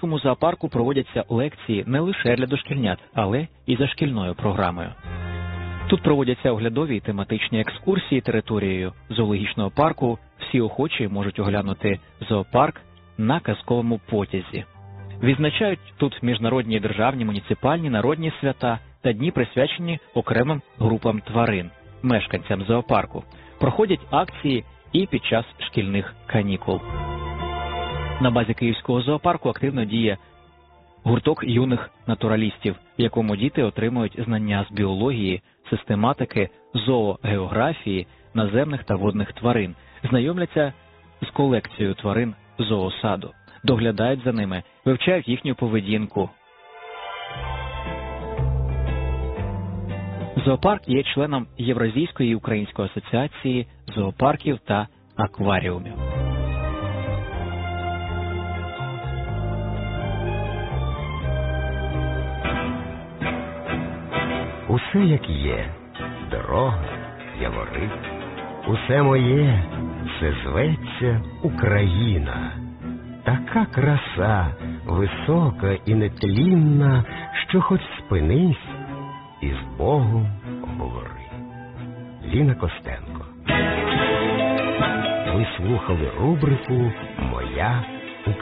Євразійському зоопарку проводяться лекції не лише для дошкільнят, але і за шкільною програмою. Тут проводяться оглядові і тематичні екскурсії територією зоологічного парку. Всі охочі можуть оглянути зоопарк на казковому потязі. Відзначають тут міжнародні, державні, муніципальні, народні свята та дні, присвячені окремим групам тварин, мешканцям зоопарку. Проходять акції і під час шкільних канікул. На базі Київського зоопарку активно діє гурток юних натуралістів, в якому діти отримують знання з біології, систематики, зоогеографії, наземних та водних тварин, знайомляться з колекцією тварин зоосаду, доглядають за ними, вивчають їхню поведінку. Зоопарк є членом Євразійської і Української асоціації зоопарків та акваріумів. Усе як є, дорога, явори, усе моє, все зветься Україна. Така краса, висока і нетлінна, що хоч спинись і з Богом говори. Ліна Костенко. Ви слухали рубрику «Моя